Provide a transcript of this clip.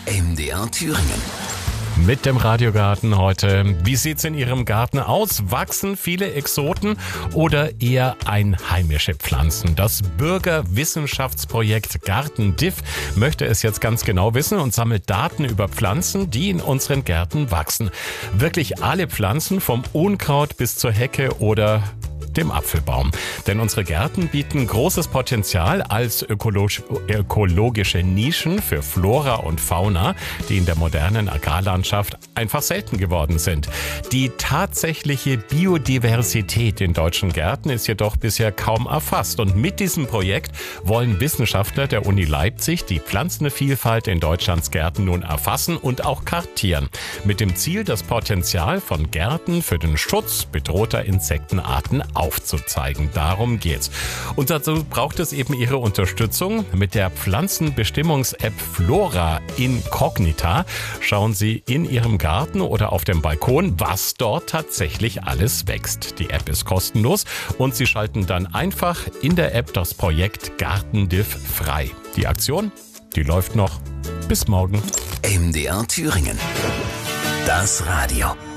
MDR Thüringen. Mit dem Radiogarten heute. Wie sieht's in Ihrem Garten aus? Wachsen viele Exoten oder eher einheimische Pflanzen? Das Bürgerwissenschaftsprojekt GartenDiff möchte es jetzt ganz genau wissen und sammelt Daten über Pflanzen, die in unseren Gärten wachsen. Wirklich alle Pflanzen, vom Unkraut bis zur Hecke oder dem Apfelbaum. Denn unsere Gärten bieten großes Potenzial als ökologische Nischen für Flora und Fauna, die in der modernen Agrarlandschaft einfach selten geworden sind. Die tatsächliche Biodiversität in deutschen Gärten ist jedoch bisher kaum erfasst. Und mit diesem Projekt wollen Wissenschaftler der Uni Leipzig die Pflanzenvielfalt in Deutschlands Gärten nun erfassen und auch kartieren. Mit dem Ziel, das Potenzial von Gärten für den Schutz bedrohter Insektenarten aufzuzeigen. Darum geht's. Und dazu braucht es eben Ihre Unterstützung. Mit der Pflanzenbestimmungs-App Flora Incognita schauen Sie in Ihrem Garten oder auf dem Balkon, was dort tatsächlich alles wächst. Die App ist kostenlos und Sie schalten dann einfach in der App das Projekt GartenDiff frei. Die Aktion, die läuft noch bis morgen. MDR Thüringen. Das Radio.